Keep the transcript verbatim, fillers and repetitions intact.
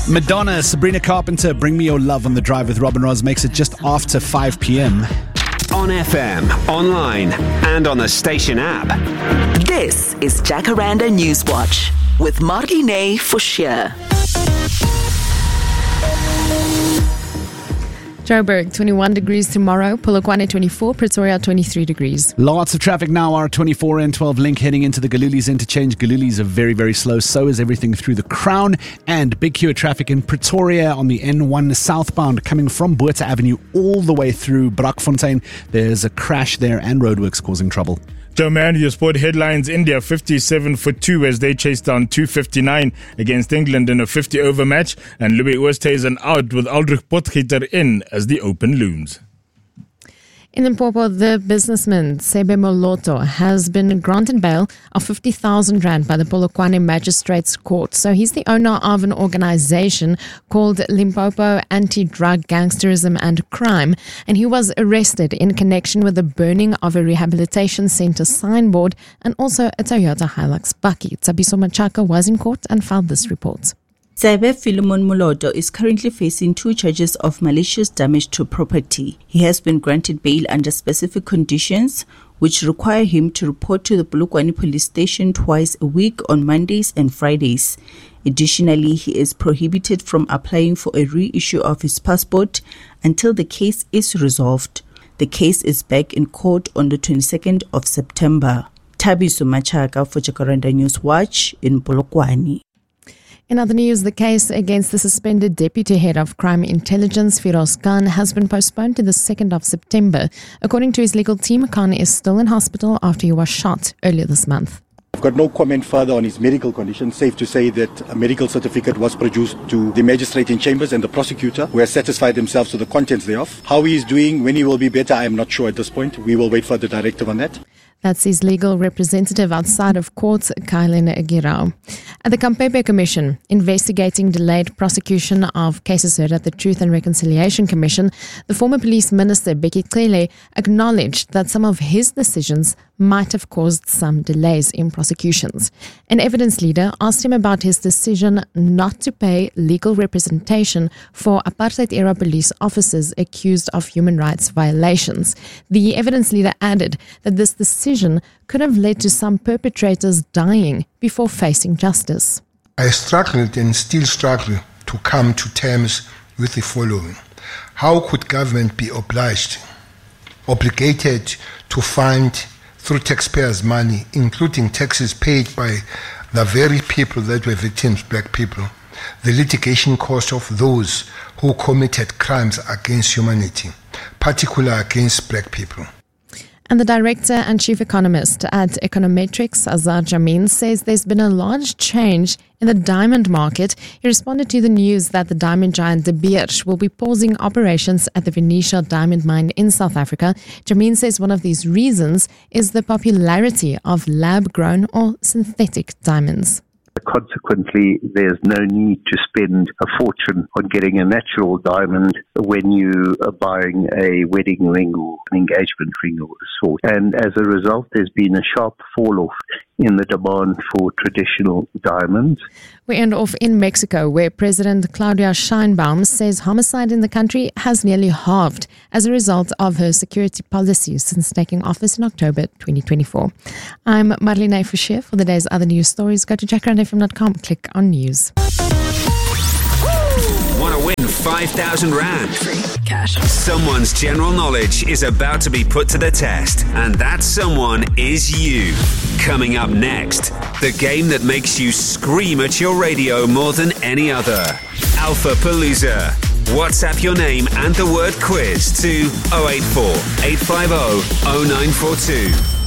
Madonna, Sabrina Carpenter, Bring Me Your Love on the Drive with Robin Ross makes it just after five p.m. On F M, online, and on the station app. This is Jacaranda Newswatch with Marlene Forshire. Joburg, twenty-one degrees tomorrow. Polokwane, twenty-four. Pretoria, twenty-three degrees. Lots of traffic now. R twenty-four and twelve link heading into the Galulis interchange. Galulis are very, very slow. So is everything through the Crown. And big queue of traffic in Pretoria on the N one southbound coming from Botha Avenue all the way through Brakfontein. There's a crash there and roadworks causing trouble. Joe Man, your sport headlines. India fifty-seven for two as they chase down two fifty-nine against England in a fifty over match. And Louis Oosthuizen out with Aldrich Potgieter in as the Open looms. In Limpopo, the businessman Sebe Moloto has been granted bail of fifty thousand rand by the Polokwane Magistrates Court. So he's the owner of an organization called Limpopo Anti-Drug Gangsterism and Crime, and he was arrested in connection with the burning of a rehabilitation center signboard and also a Toyota Hilux bakkie. Tsabiso Machaka was in court and filed this report. Sebe Philemon Moloto is currently facing two charges of malicious damage to property. He has been granted bail under specific conditions, which require him to report to the Polokwane police station twice a week on Mondays and Fridays. Additionally, he is prohibited from applying for a reissue of his passport until the case is resolved. The case is back in court on the twenty-second of September. Thabiso Machaka for Jacaranda Newswatch in Polokwane. In other news, the case against the suspended deputy head of crime intelligence, Firoz Khan, has been postponed to the second of September. According to his legal team, Khan is still in hospital after he was shot earlier this month. I've got no comment further on his medical condition. Safe to say that a medical certificate was produced to the magistrate in chambers and the prosecutor, who has satisfied themselves with the contents thereof. How he is doing, when he will be better, I am not sure at this point. We will wait for the directive on that. That's his legal representative outside of court, Kylen Girau. At the Kampepe Commission, investigating delayed prosecution of cases heard at the Truth and Reconciliation Commission, the former police minister, Bheki Cele, acknowledged that some of his decisions might have caused some delays in prosecutions. An evidence leader asked him about his decision not to pay legal representation for apartheid-era police officers accused of human rights violations. The evidence leader added that this decision could have led to some perpetrators dying before facing justice. I struggled and still struggle to come to terms with the following. How could government be obliged, obligated to fund through taxpayers' money, including taxes paid by the very people that were victims, black people, the litigation cost of those who committed crimes against humanity, particularly against black people? And the director and chief economist at Econometrics, Azar Jamin, says there's been a large change in the diamond market. He responded to the news that the diamond giant De Beers will be pausing operations at the Venetia diamond mine in South Africa. Jamin says one of these reasons is the popularity of lab-grown or synthetic diamonds. Consequently, there's no need to spend a fortune on getting a natural diamond when you are buying a wedding ring or an engagement ring of the sort. And as a result, there's been a sharp fall-off in the demand for traditional diamonds. We end off in Mexico, where President Claudia Sheinbaum says homicide in the country has nearly halved as a result of her security policies since taking office in October twenty twenty-four. I'm Marlene Forshire. For the day's other news stories, go to jacaranda f m dot com, click on news. Want to win five thousand rand? Free cash. Someone's general knowledge is about to be put to the test, and that someone is you. Coming up next, the game that makes you scream at your radio more than any other. Alpha Palooza. WhatsApp your name and the word quiz to oh eight four, eight five oh, oh nine four two.